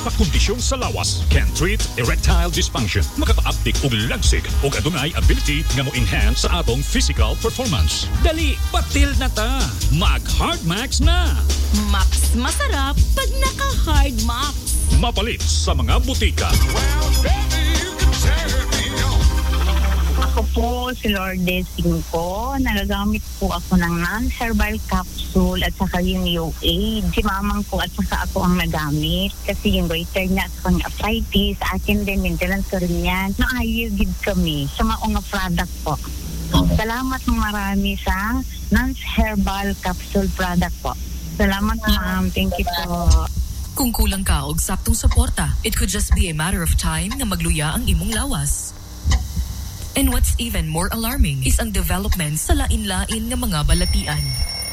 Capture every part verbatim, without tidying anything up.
Pakondisyon sa lawas can treat erectile dysfunction. Makaka-update og lagsig og adunay ability nga mo-enhance sa atong physical performance. Dali, batil na ta. Mag-Hard Max na. Max masarap pag naka-Hard Max. Mapalit sa mga butika. Well, baby, you can turn me on. Ako po si Lourdes Cinco. Nagagamit po ako ng non-herbal capsule at saka yung U A. Si mamang ko at saka ako ang nagamit. Kasi yung goiter niya at saka arthritis, akin din, maintenance ko rin yan. Naayugid kami sa mga nga product po. Salamat ng marami sa non-herbal capsule product po. Salamat ma'am. Thank you po. Kung kulang ka og saktong suporta, it could just be a matter of time na magluya ang imong lawas. And what's even more alarming is ang development sa lain-lain ng mga balatian.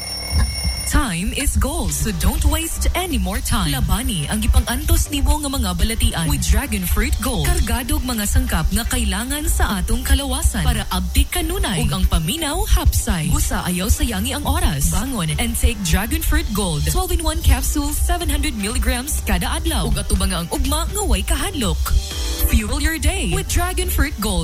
Time is gold, so don't waste any more time. Labani ang ipang-antos nimo nga mga balatian with Dragon Fruit Gold. Kargado og mga sangkap nga kailangan sa atong kalawasan para abtik kanunay ug ang paminaw hapsay. Usa ayaw sayangi ang oras. Bangon and take Dragon Fruit Gold. twelve in one capsules, seven hundred milligrams kada adlaw. Ug atubang ang ugma nga way kahadlok. Fuel your day with Dragon Fruit Gold.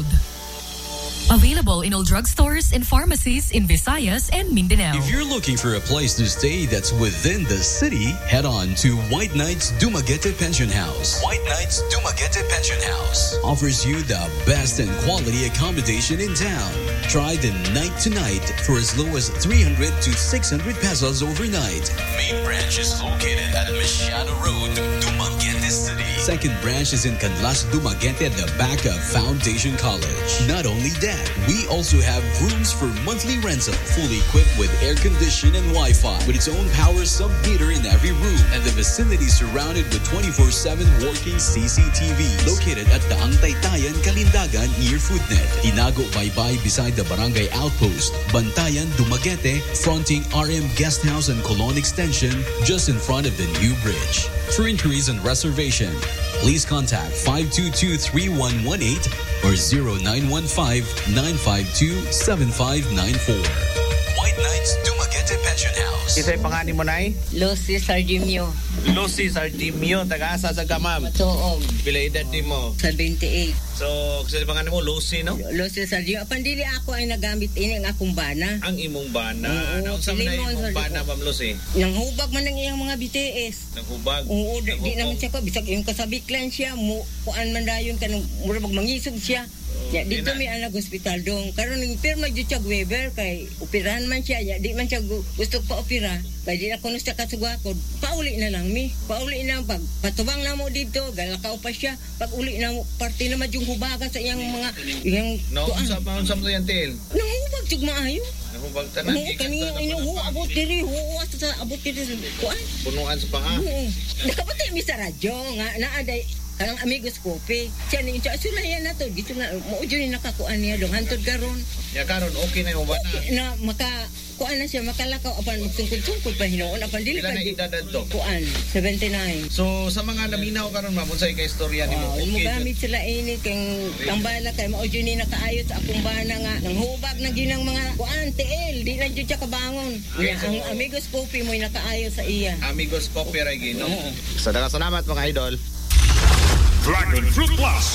Available in all drugstores and pharmacies in Visayas and Mindanao. If you're looking for a place to stay that's within the city, head on to White Knights Dumaguete Pension House. White Knights Dumaguete Pension House offers you the best and quality accommodation in town. Try the night to night for as low as three hundred to six hundred pesos overnight. Main branch is located at Mesiano Road, Dumaguete City. Second branch is in Canlas, Dumaguete at the back of Foundation College. Not only that, we also have rooms for monthly rental, fully equipped with air condition and Wi-Fi, with its own power sub-meter in every room, and the vicinity surrounded with twenty-four seven working C C T Vs. Located at Daang Taytayan, Kalindagan, near Foodnet. Tinago Baybay beside the Barangay Outpost. Bantayan, Dumaguete, fronting R M Guest House and Colon Extension, just in front of the new bridge. For inquiries and reservation, please contact five two two, three one one eight or zero nine one five, nine five two, seven five nine four. White Knights Dumaguete Pension House. Isa'y pangani mo, Nay? Lucy Sardimio. Lucy Sardimio, taga-asa sa Gamam. Tuog. Pila edad di mo? seventy-eight. So, sa pangani mo, Lucy, no? Lucy Sardimio. Pandili ako ay nagamit ini ang akong bana. Ang imong bana. Oo, Naunsa man na Pilimon, imong bana, Ma'am Lucy? Nanghubag man ang iyang mga B T S. Nanghubag? Oo, di, di Nanghubog. naman siya ko. Bisag yung kasabiklan siya. Mu, kuan man dayon ka nang murabag mangisog siya. Ya, dito may anak hospital dong. Karon ning pirma jud siya Weber kay operahan man siya. Ya, di man siya gu- gusto pa opera. Kay di na kuno siya kasugakod. Pauli na lang mi. Pauli na pag patubang na mo dito, galakaw pa siya. Pag uli na mo parte na madyong hubagan sa iyang mga iyang Naunsa pa unsa mo yan, Tel? Nangubag jud maayo. Nanghubag tanan. Oo, kani inuhu abot diri, huwa sa abot diri kuan. Punuan sa panga. Oo. Nakapatay mi sa radyo nga naaday kanang amigos kopi. Siya ni siya sulayan na to. Dito nga mo jud ni nakakuan niya dong hantod karon. Ya karon okay na yung bana. Na maka kuan na siya makalakaw apan magsungkod-sungkod pa hinoon apan dili Pila pa na di- edad to? kuan seventy-nine. So, sa mga naminaw karon, Ma'am, unsay ka istorya nimo? Wow, mo Okay. gamit sila ini kay tambala kay mao jud ni nakaayos sa akong bana nga nang hubag na ginang mga kuan T L di na jud siya kabangon. Okay, Nga, so- ang amigos kopi mo nakaayos sa iya. Amigos Copy Ray Gino. Oo. Sa salamat mga idol. Dragon Fruit Plus.